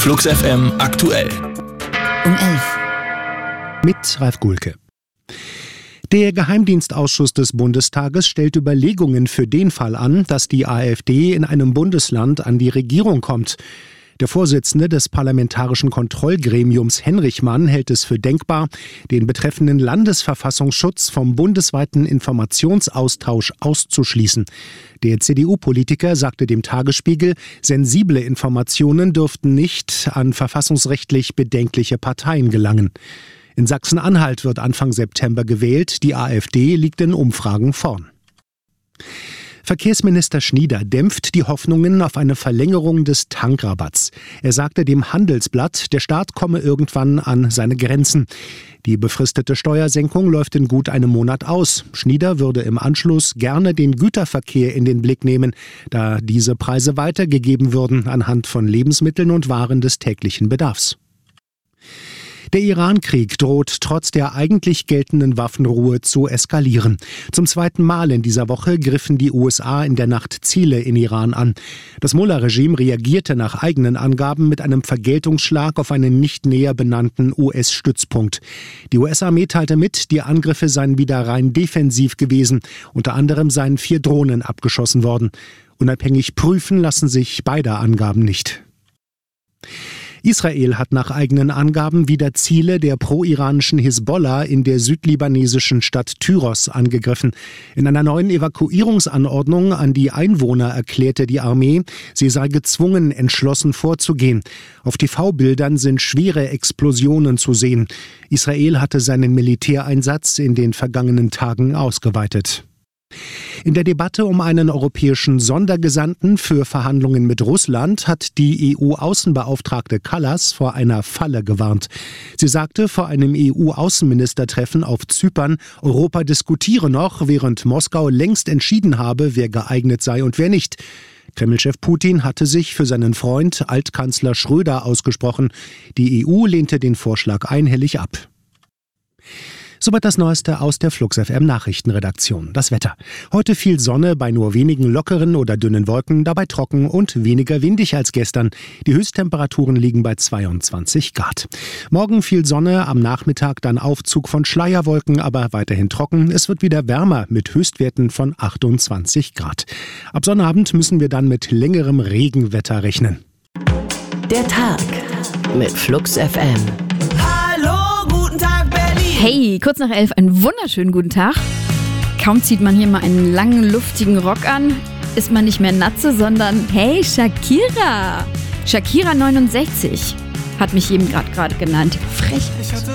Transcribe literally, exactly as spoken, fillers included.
Flux F M aktuell. Um elf. Mit Ralf Gulke. Der Geheimdienstausschuss des Bundestages stellt Überlegungen für den Fall an, dass die AfD in einem Bundesland an die Regierung kommt. Der Vorsitzende des Parlamentarischen Kontrollgremiums Henrich Mann hält es für denkbar, den betreffenden Landesverfassungsschutz vom bundesweiten Informationsaustausch auszuschließen. Der C D U-Politiker sagte dem Tagesspiegel, sensible Informationen dürften nicht an verfassungsrechtlich bedenkliche Parteien gelangen. In Sachsen-Anhalt wird Anfang September gewählt. Die AfD liegt in Umfragen vorn. Verkehrsminister Schnieder dämpft die Hoffnungen auf eine Verlängerung des Tankrabatts. Er sagte dem Handelsblatt, der Staat komme irgendwann an seine Grenzen. Die befristete Steuersenkung läuft in gut einem Monat aus. Schnieder würde im Anschluss gerne den Güterverkehr in den Blick nehmen, da diese Preise weitergegeben würden anhand von Lebensmitteln und Waren des täglichen Bedarfs. Der Iran-Krieg droht trotz der eigentlich geltenden Waffenruhe zu eskalieren. Zum zweiten Mal in dieser Woche griffen die U S A in der Nacht Ziele in Iran an. Das Mullah-Regime reagierte nach eigenen Angaben mit einem Vergeltungsschlag auf einen nicht näher benannten U S-Stützpunkt. Die U S-Armee teilte mit, die Angriffe seien wieder rein defensiv gewesen. Unter anderem seien vier Drohnen abgeschossen worden. Unabhängig prüfen lassen sich beide Angaben nicht. Israel hat nach eigenen Angaben wieder Ziele der pro-iranischen Hisbollah in der südlibanesischen Stadt Tyros angegriffen. In einer neuen Evakuierungsanordnung an die Einwohner erklärte die Armee, sie sei gezwungen, entschlossen vorzugehen. Auf T V-Bildern sind schwere Explosionen zu sehen. Israel hatte seinen Militäreinsatz in den vergangenen Tagen ausgeweitet. In der Debatte um einen europäischen Sondergesandten für Verhandlungen mit Russland hat die E U-Außenbeauftragte Kallas vor einer Falle gewarnt. Sie sagte vor einem E U-Außenministertreffen auf Zypern, Europa diskutiere noch, während Moskau längst entschieden habe, wer geeignet sei und wer nicht. Kreml-Chef Putin hatte sich für seinen Freund Altkanzler Schröder ausgesprochen. Die E U lehnte den Vorschlag einhellig ab. Soweit das Neueste aus der Flux F M Nachrichtenredaktion. Das Wetter. Heute viel Sonne bei nur wenigen lockeren oder dünnen Wolken, dabei trocken und weniger windig als gestern. Die Höchsttemperaturen liegen bei zweiundzwanzig Grad. Morgen viel Sonne, am Nachmittag dann Aufzug von Schleierwolken, aber weiterhin trocken. Es wird wieder wärmer mit Höchstwerten von achtundzwanzig Grad. Ab Sonnabend müssen wir dann mit längerem Regenwetter rechnen. Der Tag mit Flux F M. Hey, kurz nach elf, einen wunderschönen guten Tag. Kaum zieht man hier mal einen langen, luftigen Rock an, ist man nicht mehr Natze, sondern hey, Shakira. Shakira neunundsechzig hat mich eben gerade genannt. Frech.